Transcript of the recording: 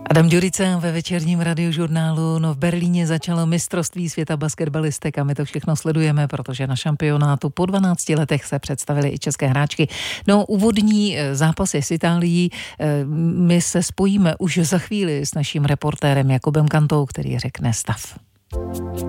Adam Ďurica ve večerním radiožurnálu. V Berlíně začalo mistrovství světa basketbalistek a my to všechno sledujeme, protože na šampionátu po 12 letech se představily i české hráčky. Úvodní zápasy s Itálií, my se spojíme už za chvíli s naším reportérem Jakubem Kantou, který řekne stav.